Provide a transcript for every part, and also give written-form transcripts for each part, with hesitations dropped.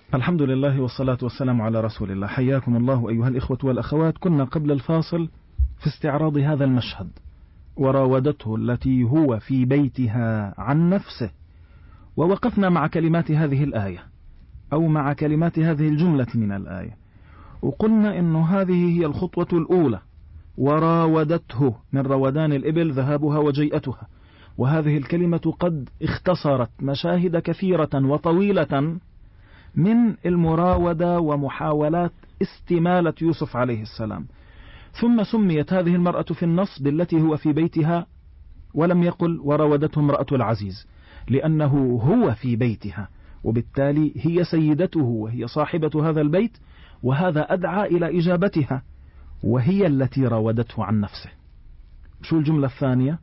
الحمد لله والصلاة والسلام على رسول الله. حياكم الله أيها الإخوة والأخوات. كنا قبل الفاصل في استعراض هذا المشهد، وراودته التي هو في بيتها عن نفسه، ووقفنا مع كلمات هذه الآية أو مع كلمات هذه الجملة من الآية، وقلنا إن هذه هي الخطوة الأولى، وراودته من روودان الإبل ذهابها وجيئتها. وهذه الكلمة قد اختصرت مشاهد كثيرة وطويلة من المراودة ومحاولات استمالة يوسف عليه السلام. ثم سميت هذه المرأة في النص بالتي هو في بيتها، ولم يقل وراودته امرأة العزيز، لأنه هو في بيتها، وبالتالي هي سيدته وهي صاحبة هذا البيت، وهذا أدعى إلى إجابتها، وهي التي راودته عن نفسه. شو الجملة الثانية؟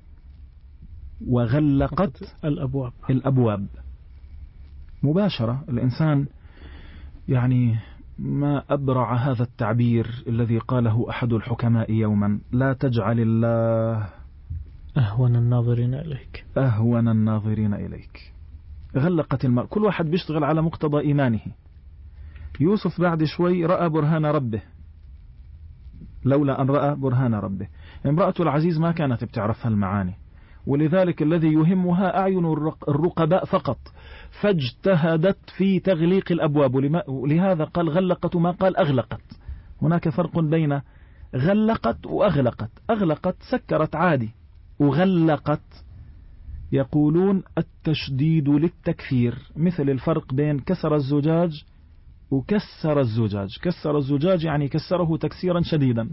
وغلقت الأبواب. مباشرة. الإنسان يعني ما أبرع هذا التعبير الذي قاله أحد الحكماء يوما: لا تجعل الله أهون الناظرين إليك. أهون الناظرين إليك. غلقت الماء. كل واحد بيشتغل على مقتضى إيمانه. يوسف بعد شوي رأى برهان ربه، لولا أن رأى برهان ربه. امرأة العزيز ما كانت بتعرف هالمعاني، ولذلك الذي يهمها أعين الرقباء فقط، فاجتهدت في تغليق الأبواب. ولهذا قال غلقت ما قال أغلقت. هناك فرق بين غلقت وأغلقت. أغلقت سكرت عادي، وغلقت يقولون التشديد للتكثير، مثل الفرق بين كسر الزجاج وكسر الزجاج. كسر الزجاج يعني كسره تكسيرا شديدا.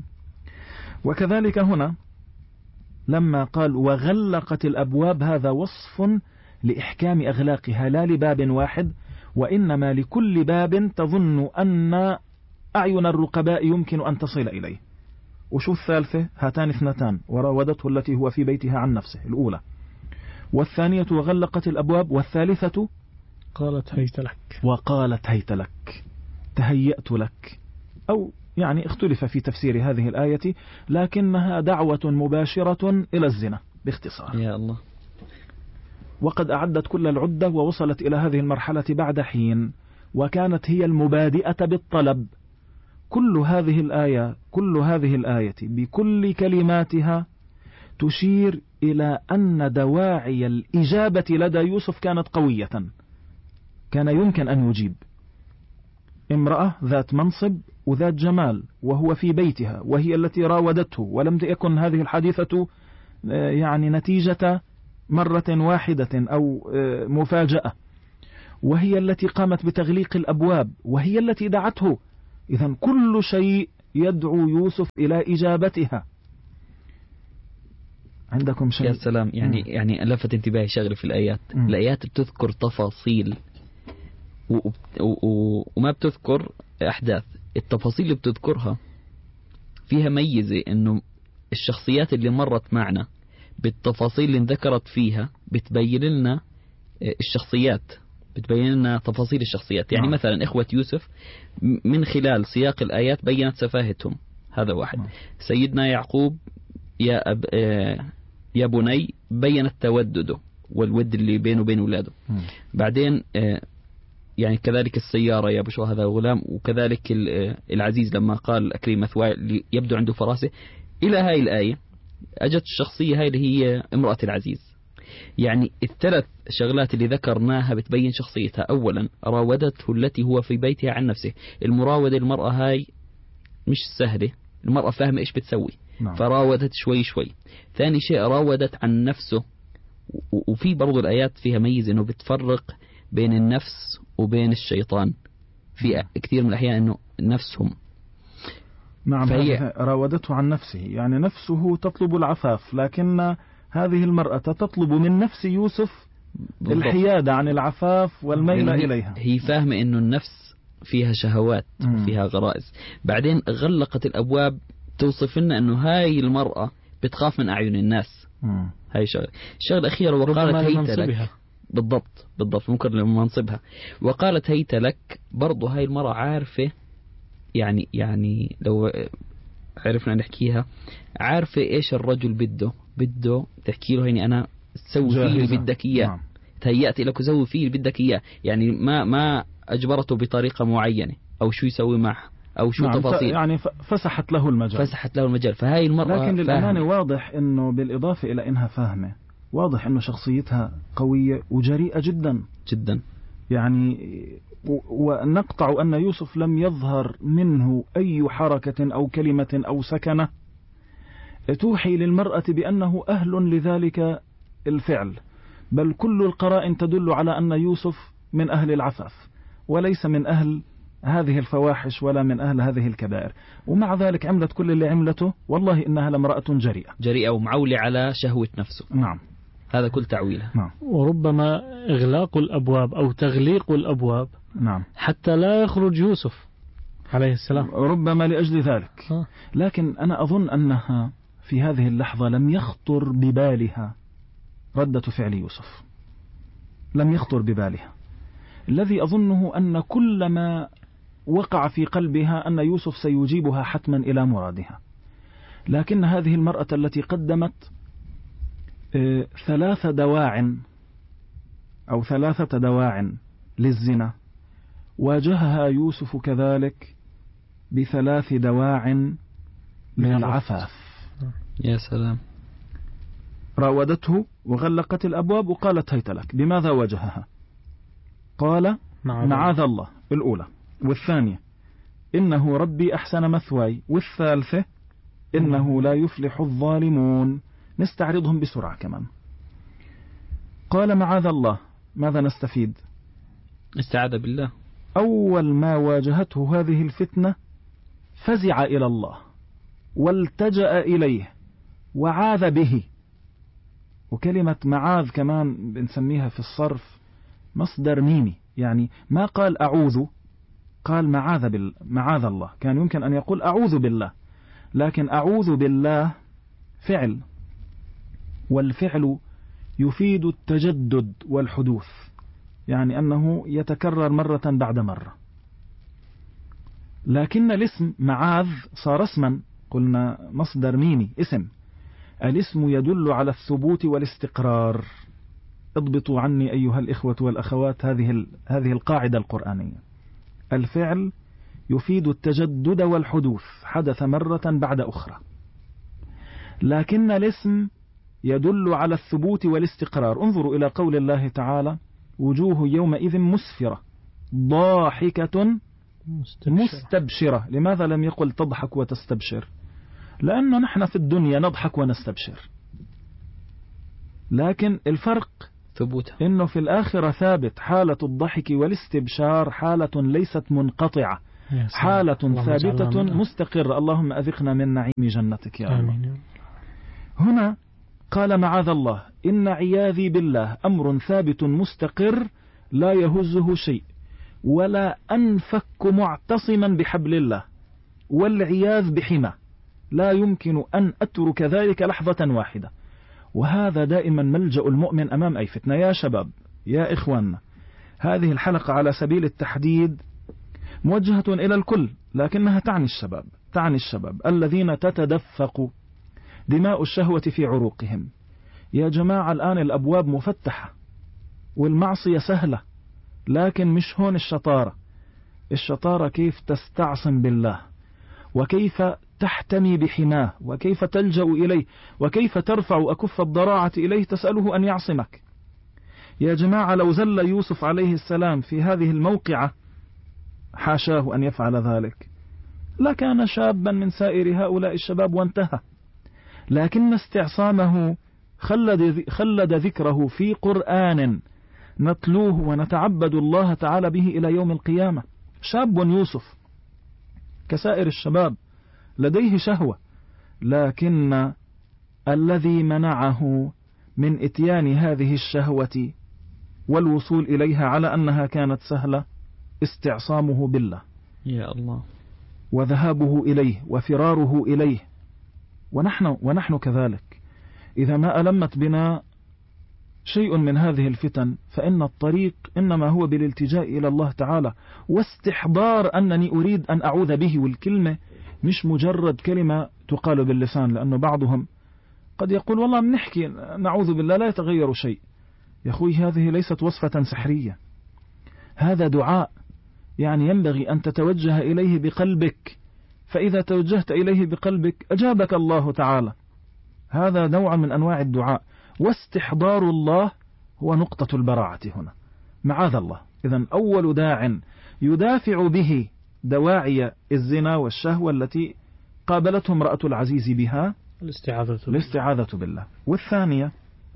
وكذلك هنا لما قال وغلقت الأبواب، هذا وصف لإحكام أغلاقها، لا لباب واحد، وإنما لكل باب تظن أن أعين الرقباء يمكن أن تصل إليه. وشو الثالثة؟ هاتان اثنتان، وراودته التي هو في بيتها عن نفسه، الأولى، والثانية وغلقت الأبواب، والثالثة قالت هيت لك. وقالت هيت لك، تهيأت لك. أو يعني اختلف في تفسير هذه الآية، لكنها دعوة مباشرة إلى الزنا باختصار. يا الله. وقد أعدت كل العدة ووصلت إلى هذه المرحلة بعد حين، وكانت هي المبادئة بالطلب. كل هذه الآية بكل كلماتها تشير إلى أن دواعي الإجابة لدى يوسف كانت قوية، كان يمكن أن يجيب. امرأة ذات منصب وذات جمال، وهو في بيتها، وهي التي راودته، ولم تكن هذه الحديثة يعني نتيجة مرة واحدة أو مفاجأة، وهي التي قامت بتغليق الأبواب، وهي التي دعته. إذن كل شيء يدعو يوسف إلى إجابتها. عندكم شيء؟ يا سلام. يعني لفت انتباهي شغله في الآيات. الآيات بتذكر تفاصيل وما بتذكر أحداث. التفاصيل اللي بتذكرها فيها ميزة، إنه الشخصيات اللي مرت معنا بالتفاصيل اللي انذكرت فيها بتبين لنا الشخصيات، بتبين لنا تفاصيل الشخصيات. يعني مثلا إخوة يوسف من خلال سياق الآيات بينت سفاهتهم، هذا واحد. سيدنا يعقوب يا بني بينت تودده والود اللي بينه وبين أولاده. بعدين يعني كذلك السيارة يا بشوى هذا غلام، وكذلك العزيز لما قال أكريم مثواي اللي يبدو عنده فراسة. إلى هاي الآية أجت الشخصية هاي اللي هي امرأة العزيز. يعني الثلاث شغلات اللي ذكرناها بتبين شخصيتها. أولا راودته التي هو في بيتها عن نفسه. المراودة المرأة هاي مش سهلة، المرأة فاهمة إيش بتسوي، فراودت شوي شوي. ثاني شيء راودت عن نفسه. وفي برضو الآيات فيها ميز إنه بتفرق بين النفس وبين الشيطان في كثير من الأحيان، إنه نفسهم. نعم. فهي راودته عن نفسه، يعني نفسه تطلب العفاف، لكن هذه المرأة تطلب من نفس يوسف الحيادة عن العفاف والميل إليها. هي فاهمة إنه النفس فيها شهوات وفيها غرائز. بعدين غلقت الأبواب توصف لنا إنه هاي المرأة بتخاف من أعين الناس. هاي شغلة أخيرة. وقالت هيت لك. بالضبط ممكن لمنصبها. وقالت هيت لك. برضو هاي المرأة عارفة، يعني لو عرفنا نحكيها، عارفة إيش الرجل بده تحكي له يعني أنا سوي فيه اللي بدك إياه. تهيأت لك وسوي فيه اللي بدك إياه. يعني ما أجبرته بطريقة معينة أو شو يسوي معه أو شو نعم تفاصيل، يعني فسحت له المجال. فهاي المرأة لكن للأمانة فاهمة. واضح أنه بالإضافة إلى أنها فاهمة، واضح أنه شخصيتها قوية وجريئة جدا جدا. يعني، ونقطع أن يوسف لم يظهر منه أي حركة أو كلمة أو سكنة توحي للمرأة بأنه أهل لذلك الفعل، بل كل القرائن تدل على أن يوسف من أهل العفاف وليس من أهل هذه الفواحش ولا من أهل هذه الكبائر، ومع ذلك عملت كل اللي عملته. والله إنها لامرأة جريئة ومعولة على شهوة نفسه. نعم، هذا كل تعويله. نعم. وربما إغلاق الأبواب أو تغليق الأبواب نعم، حتى لا يخرج يوسف عليه السلام، ربما لأجل ذلك. لكن أنا أظن أنها في هذه اللحظة لم يخطر ببالها ردة فعل يوسف، لم يخطر ببالها. الذي أظنه أن كل ما وقع في قلبها أن يوسف سيجيبها حتما إلى مرادها. لكن هذه المرأة التي قدمت 3 دواع أو 3 دواع للزنا، واجهها يوسف كذلك ب3 دواع للعفاف. يا سلام. راودته وغلقت الأبواب وقالت هيت لك. بماذا واجهها؟ قال معاذ الله الأولى، والثانية إنه ربي أحسن مثواي، والثالثة إنه لا يفلح الظالمون. نستعرضهم بسرعة كمان. قال معاذ الله، ماذا نستفيد؟ استعاذ بالله. أول ما واجهته هذه الفتنة فزع إلى الله والتجأ إليه وعاذ به. وكلمة معاذ كمان بنسميها في الصرف مصدر ميمي، يعني ما قال أعوذ، قال معاذ الله. كان يمكن أن يقول أعوذ بالله، لكن أعوذ بالله فعل، والفعل يفيد التجدد والحدوث، يعني أنه يتكرر مرة بعد مرة. لكن الاسم معاذ صار اسما، قلنا مصدر ميمي اسم. الاسم يدل على الثبوت والاستقرار. اضبطوا عني أيها الإخوة والأخوات هذه القاعدة القرآنية. الفعل يفيد التجدد والحدوث، حدث مرة بعد أخرى. لكن الاسم يدل على الثبوت والاستقرار. انظروا إلى قول الله تعالى: وجوه يومئذ مسفرة ضاحكة مستبشرة. لماذا لم يقل تضحك وتستبشر؟ لأنه نحن في الدنيا نضحك ونستبشر، لكن الفرق ثبوت إنه في الآخرة ثابت. حالة الضحك والاستبشار حالة ليست منقطعة، حالة ثابتة مستقرة. اللهم أذقنا من نعيم جنتك يا الله. هنا قال معاذ الله: إن عياذي بالله أمر ثابت مستقر لا يهزه شيء، ولا أنفك معتصما بحبل الله، والعياذ بحمى لا يمكن أن أترك ذلك لحظة واحدة. وهذا دائما ملجأ المؤمن أمام أي فتنة. يا شباب، يا إخواننا، هذه الحلقة على سبيل التحديد موجهة إلى الكل، لكنها تعني الشباب الذين تتدفق دماء الشهوة في عروقهم. يا جماعة، الآن الأبواب مفتحة والمعصية سهلة، لكن مش هون الشطارة. الشطارة كيف تستعصم بالله، وكيف تحتمي بحماه، وكيف تلجأ إليه، وكيف ترفع أكف الضراعة إليه تسأله أن يعصمك. يا جماعة، لو زل يوسف عليه السلام في هذه الموقعة، حاشاه أن يفعل ذلك، لكان شابا من سائر هؤلاء الشباب وانتهى. لكن استعصامه خلد ذكره في قرآن نتلوه ونتعبد الله تعالى به إلى يوم القيامة. شاب يوسف كسائر الشباب لديه شهوة، لكن الذي منعه من إتيان هذه الشهوة والوصول إليها على أنها كانت سهلة استعصامه بالله، يا الله، وذهابه إليه وفراره إليه. ونحن كذلك، إذا ما ألمت بنا شيء من هذه الفتن فإن الطريق إنما هو بالالتجاء إلى الله تعالى، واستحضار أنني أريد أن أعوذ به. والكلمة مش مجرد كلمة تقال باللسان، لأنه بعضهم قد يقول والله بنحكي نعوذ بالله لا يتغير شيء. يا أخوي، هذه ليست وصفة سحرية، هذا دعاء. يعني ينبغي أن تتوجه إليه بقلبك، فإذا توجهت إليه بقلبك أجابك الله تعالى. هذا نوع من أنواع الدعاء، واستحضار الله هو نقطة البراعة هنا، معاذ الله. إذن أول داع يدافع به دواعي الزنا والشهوة التي قابلته امرأة العزيز بها الاستعاذة بالله. والثانية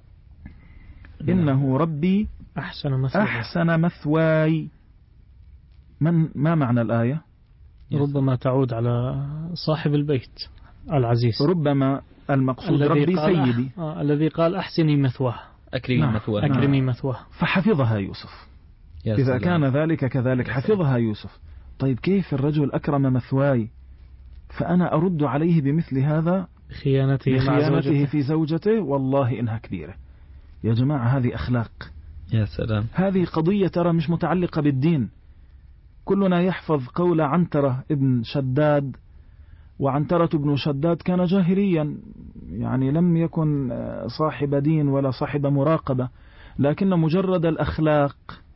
إنه ربي أحسن مثواي. ما معنى الآية؟ ربما تعود على صاحب البيت العزيز، ربما المقصود ربي سيدي الذي قال أحسني مثواه، أكرمي مثواه، فحفظها يوسف. إذا كان ذلك كذلك حفظها يوسف. طيب كيف الرجل أكرم مثواي فأنا أرد عليه بمثل هذا بخيانته في زوجته؟ والله إنها كبيرة يا جماعة. هذه أخلاق. يا سلام. هذه قضية ترى مش متعلقة بالدين. كلنا يحفظ قول عنترة ابن شداد، وعنترة ابن شداد كان جاهليا، يعني لم يكن صاحب دين ولا صاحب مراقبة، لكن مجرد الأخلاق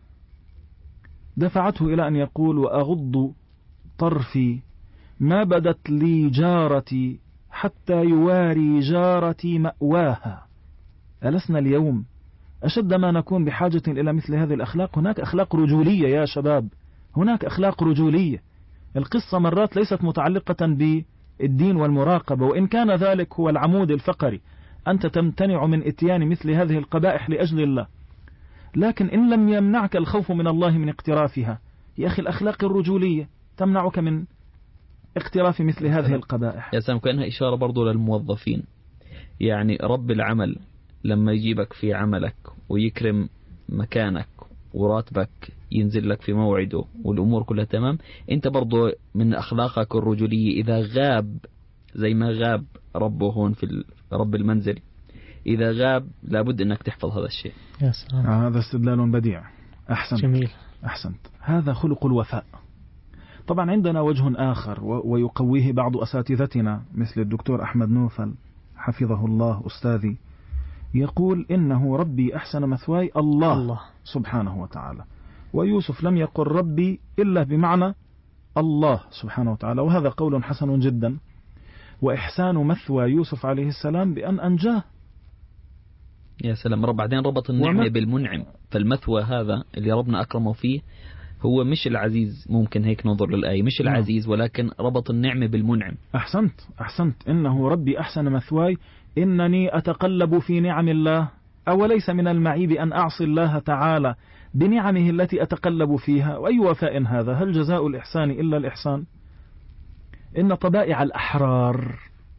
دفعته إلى أن يقول: وأغض طرفي ما بدت لي جارتي حتى يواري جارتي مأواها. ألسنا اليوم أشد ما نكون بحاجة إلى مثل هذه الأخلاق؟ هناك أخلاق رجولية يا شباب، هناك أخلاق رجولية. القصة مرات ليست متعلقة بالدين والمراقبة، وإن كان ذلك هو العمود الفقري، أنت تمتنع من إتيان مثل هذه القبائح لأجل الله، لكن إن لم يمنعك الخوف من الله من اقترافها، يا أخي الأخلاق الرجولية تمنعك من اقتراف مثل هذه القبائح. يا سلام. كأنها إشارة برضو للموظفين، يعني رب العمل لما يجيبك في عملك ويكرم مكانك وراتبك ينزل لك في موعده والأمور كلها تمام، أنت برضو من أخلاقك الرجولية إذا غاب زي ما غاب ربه هون في رب المنزل، إذا غاب لابد أنك تحفظ هذا الشيء. يا سلام. هذا استدلال بديع. أحسنت. جميل. أحسنت. هذا خلق الوفاء. طبعا عندنا وجه آخر ويقويه بعض أساتذتنا مثل الدكتور أحمد نوفل حفظه الله أستاذي، يقول: إنه ربي أحسن مثواي الله سبحانه وتعالى. ويوسف لم يقل ربي إلا بمعنى الله سبحانه وتعالى، وهذا قول حسن جدا. وإحسان مثوى يوسف عليه السلام بأن أنجاه. يا سلام. بعدين ربط النعمة بالمنعم، فالمثوى هذا اللي ربنا أكرمه فيه هو مش العزيز. ممكن هيك ننظر للآية، مش العزيز ولكن ربط النعمة بالمنعم. أحسنت. إنه ربي أحسن مثواي إنني أتقلب في نعم الله، أوليس من المعيب أن أعصي الله تعالى بنعمه التي أتقلب فيها؟ وأي وفاء هذا؟ هل جزاء الإحسان إلا الإحسان؟ إن طبائع الأحرار